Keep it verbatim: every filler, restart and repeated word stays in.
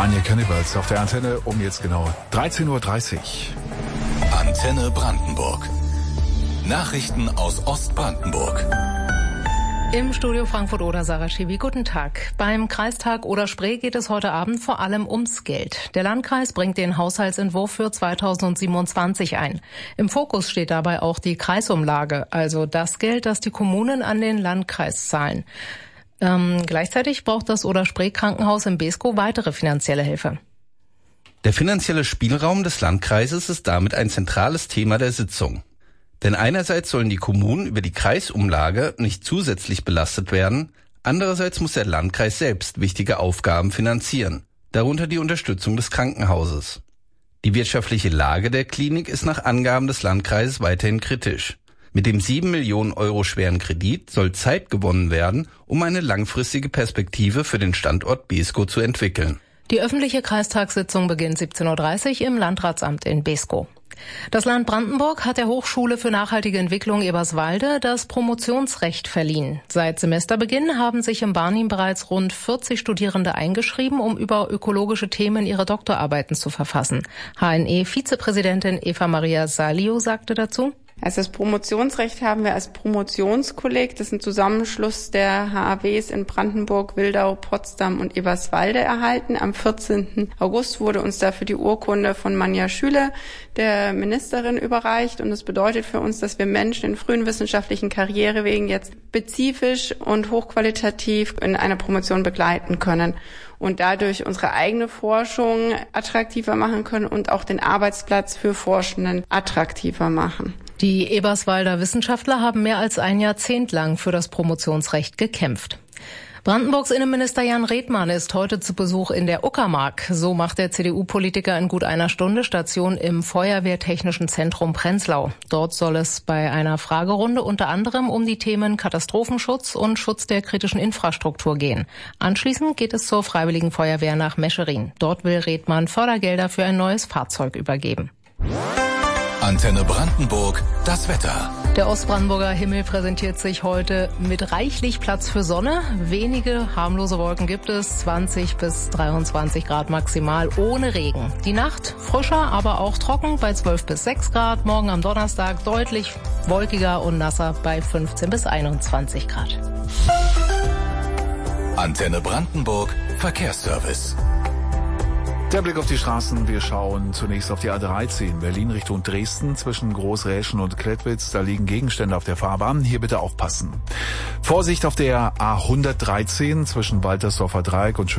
Anya Cannibals auf der Antenne um jetzt genau dreizehn Uhr dreißig. Antenne Brandenburg. Nachrichten aus Ostbrandenburg. Im Studio Frankfurt-Oder Sarah Schiwi, guten Tag. Beim Kreistag Oder-Spree geht es heute Abend vor allem ums Geld. Der Landkreis bringt den Haushaltsentwurf für zweitausendsiebenundzwanzig ein. Im Fokus steht dabei auch die Kreisumlage, also das Geld, das die Kommunen an den Landkreis zahlen. Ähm, gleichzeitig braucht das Oder-Spree-Krankenhaus in Beeskow weitere finanzielle Hilfe. Der finanzielle Spielraum des Landkreises ist damit ein zentrales Thema der Sitzung. Denn einerseits sollen die Kommunen über die Kreisumlage nicht zusätzlich belastet werden, andererseits muss der Landkreis selbst wichtige Aufgaben finanzieren, darunter die Unterstützung des Krankenhauses. Die wirtschaftliche Lage der Klinik ist nach Angaben des Landkreises weiterhin kritisch. Mit dem sieben Millionen Euro schweren Kredit soll Zeit gewonnen werden, um eine langfristige Perspektive für den Standort Beeskow zu entwickeln. Die öffentliche Kreistagssitzung beginnt siebzehn Uhr dreißig im Landratsamt in Beeskow. Das Land Brandenburg hat der Hochschule für nachhaltige Entwicklung Eberswalde das Promotionsrecht verliehen. Seit Semesterbeginn haben sich im Barnim bereits rund vierzig Studierende eingeschrieben, um über ökologische Themen ihre Doktorarbeiten zu verfassen. H N E-Vizepräsidentin Eva Maria Saliu sagte dazu: Also das Promotionsrecht haben wir als Promotionskolleg, das ist ein Zusammenschluss der H A Ws in Brandenburg, Wildau, Potsdam und Eberswalde erhalten. Am vierzehnten August wurde uns dafür die Urkunde von Manja Schüle, der Ministerin, überreicht. Und das bedeutet für uns, dass wir Menschen in frühen wissenschaftlichen Karrierewegen jetzt spezifisch und hochqualitativ in einer Promotion begleiten können und dadurch unsere eigene Forschung attraktiver machen können und auch den Arbeitsplatz für Forschenden attraktiver machen. Die Eberswalder Wissenschaftler haben mehr als ein Jahrzehnt lang für das Promotionsrecht gekämpft. Brandenburgs Innenminister Jan Redmann ist heute zu Besuch in der Uckermark. So macht der C D U-Politiker in gut einer Stunde Station im Feuerwehrtechnischen Zentrum Prenzlau. Dort soll es bei einer Fragerunde unter anderem um die Themen Katastrophenschutz und Schutz der kritischen Infrastruktur gehen. Anschließend geht es zur Freiwilligen Feuerwehr nach Mescherin. Dort will Redmann Fördergelder für ein neues Fahrzeug übergeben. Antenne Brandenburg, das Wetter. Der Ostbrandenburger Himmel präsentiert sich heute mit reichlich Platz für Sonne. Wenige harmlose Wolken gibt es, zwanzig bis dreiundzwanzig Grad maximal ohne Regen. Die Nacht frischer, aber auch trocken bei zwölf bis sechs Grad. Morgen am Donnerstag deutlich wolkiger und nasser bei fünfzehn bis einundzwanzig Grad. Antenne Brandenburg, Verkehrsservice. Der Blick auf die Straßen. Wir schauen zunächst auf die A dreizehn, Berlin Richtung Dresden, zwischen Großräschen und Klettwitz. Da liegen Gegenstände auf der Fahrbahn. Hier bitte aufpassen. Vorsicht auf der A hundertdreizehn zwischen Waltersdorfer Dreieck und